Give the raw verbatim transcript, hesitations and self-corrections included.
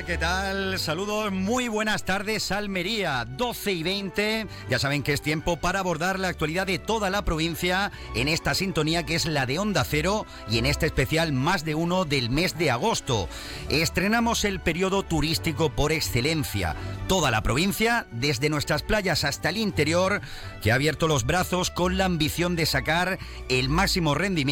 ¿qué tal? Saludos, muy buenas tardes, Almería, doce y veinte. Ya saben que es tiempo para abordar la actualidad de toda la provincia en esta sintonía que es la de Onda Cero y en este especial Más de Uno del mes de agosto. Estrenamos el periodo turístico por excelencia. Toda la provincia, desde nuestras playas hasta el interior, que ha abierto los brazos con la ambición de sacar el máximo rendimiento